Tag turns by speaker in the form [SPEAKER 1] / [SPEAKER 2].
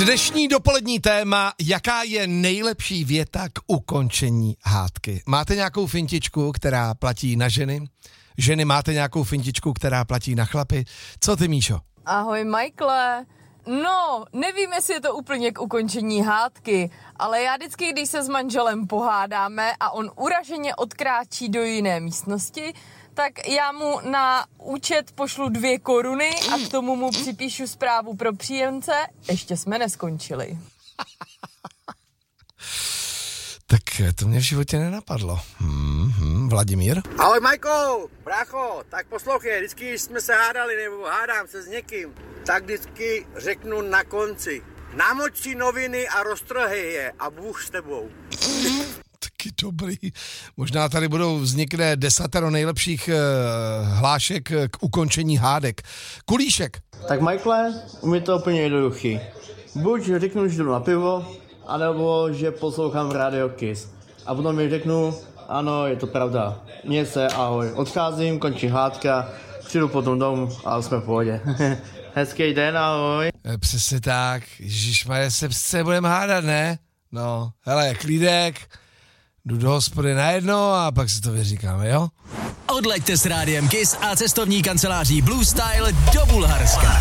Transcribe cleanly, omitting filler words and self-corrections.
[SPEAKER 1] Dnešní dopolední téma, jaká je nejlepší věta k ukončení hádky. Máte nějakou fintičku, která platí na ženy? Ženy, máte nějakou fintičku, která platí na chlapy? Co ty, Míšo?
[SPEAKER 2] Ahoj, Michaele. No, nevím, jestli je to úplně k ukončení hádky, ale já vždycky, když se s manželem pohádáme a on uraženě odkráčí do jiné místnosti, tak já mu na účet pošlu 2 koruny a k tomu mu připíšu zprávu pro příjemce. Ještě jsme neskončili.
[SPEAKER 1] Tak to mě v životě nenapadlo. Vladimír?
[SPEAKER 3] Ahoj, Majko, brácho, tak poslouchej, vždycky, když jsme se hádali nebo hádám se s někým, tak vždycky řeknu na konci: namočí noviny a roztrhej je a Bůh s tebou.
[SPEAKER 1] Taky dobrý. Možná tady vznikne 10 nejlepších hlášek k ukončení hádek. Kulíšek.
[SPEAKER 4] Tak Michaele, u mě to úplně jednoduchý. Buď řeknu, že jdu na pivo, anebo že poslouchám Radio Kiss. A potom mi řeknu, ano, je to pravda. Měj se, ahoj. Odcházím, končí hádka, přijdu potom domů a jsme v pohodě. Hezký den, ahoj.
[SPEAKER 1] Přesně tak. Ježišmarja, se budeme hádat, ne? No, hele, klídek, jdu do hospody na jedno a pak si to vyříkáme, jo?
[SPEAKER 5] Odleďte s Rádiem Kiss a cestovní kanceláří Blue Style do Bulharska.